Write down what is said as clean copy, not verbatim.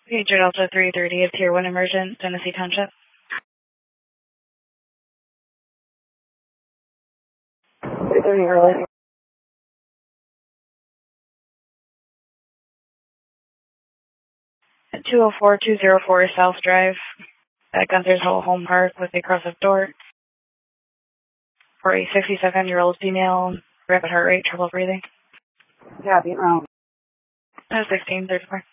Pager Delta 330 of Tier 1 Emergent, Genesee Township. 330 early. 204 South Drive at Gunther's Hall Home Park with a cross-up door for a 67-year-old female, rapid heart rate, trouble breathing. Copy, 1634.